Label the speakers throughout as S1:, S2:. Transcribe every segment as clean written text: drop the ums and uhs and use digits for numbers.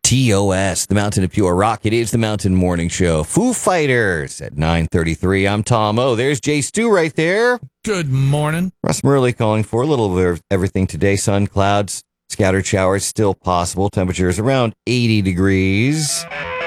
S1: TOS, the Mountain of Pure Rock. It is the Mountain Morning Show. Foo Fighters at 9:33. I'm Tom O. There's Jay Stu right there.
S2: Good morning.
S1: Russ Murley calling for a little bit of everything today. Sun, clouds, scattered showers still possible. Temperatures around 80 degrees.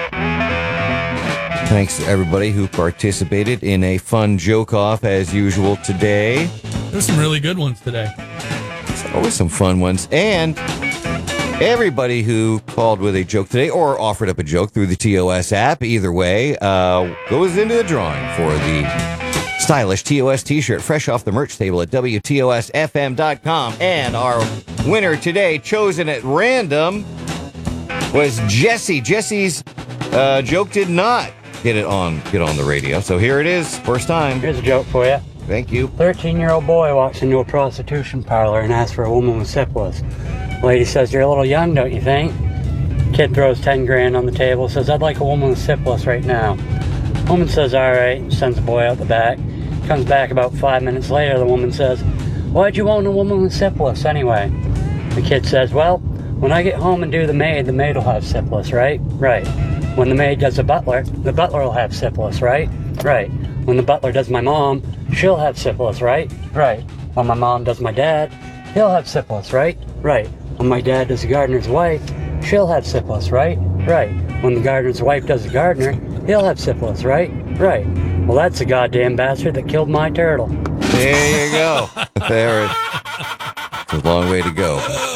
S1: Thanks to everybody who participated in a fun joke-off as usual today.
S2: There's some really good ones today.
S1: There's always some fun ones. And everybody who called with a joke today or offered up a joke through the TOS app, either way, goes into the drawing for the stylish TOS t-shirt, fresh off the merch table at WTOSFM.com. And our winner today, chosen at random, was Jesse. Jesse's joke did not get on the radio. So here it is, first time.
S3: Here's a joke for you.
S1: Thank you.
S3: 13-year-old boy walks into a prostitution parlor and asks for a woman with syphilis. Lady says, "You're a little young, don't you think?" Kid throws 10 grand on the table, says, "I'd like a woman with syphilis right now." Woman says, "All right," and sends the boy out the back. Comes back about 5 minutes later, the woman says, "Why'd you want a woman with syphilis anyway?" The kid says, "Well, when I get home and do the maid will have syphilis, right?" "Right." "When the maid does the butler will have syphilis, right?" "Right." "When the butler does my mom, she'll have syphilis, right?" "Right." "When my mom does my dad, he'll have syphilis, right?" "Right." "When my dad does the gardener's wife, she'll have syphilis, right?" "Right." "When the gardener's wife does the gardener, he'll have syphilis, right?" "Right." "Well, that's the goddamn bastard that killed my turtle."
S1: There you go. There it is. It's a long way to go.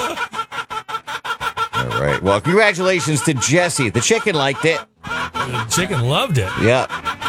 S1: All right. Well, congratulations to Jesse. The chicken liked it.
S2: The chicken loved it.
S1: Yeah.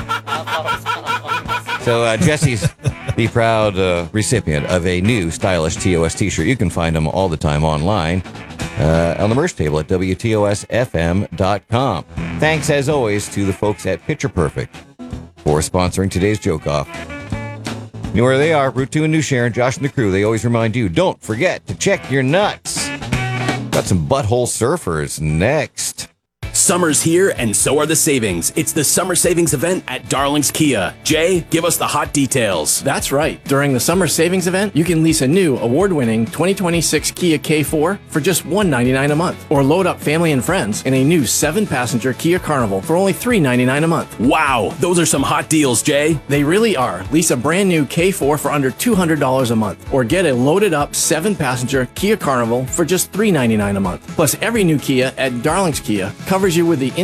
S1: So Jesse's the proud recipient of a new stylish TOS t-shirt. You can find them all the time online on the merch table at WTOSFM.com. Thanks, as always, to the folks at Picture Perfect for sponsoring today's joke-off. You know where they are, Route 2 and New Sharon, Josh and the crew. They always remind you, don't forget to check your nuts. Got some butthole surfers next.
S4: Summer's here, and so are the savings. It's the summer savings event at Darling's Kia. Jay, give us the hot details.
S5: That's right. During the summer savings event, you can lease a new award-winning 2026 Kia K4 for just $199 a month, or load up family and friends in a new 7-passenger Kia Carnival for only $399 a month.
S4: Wow, those are some hot deals, Jay.
S5: They really are. Lease a brand new K4 for under $200 a month, or get a loaded up 7-passenger Kia Carnival for just $399 a month. Plus, every new Kia at Darling's Kia covers you with the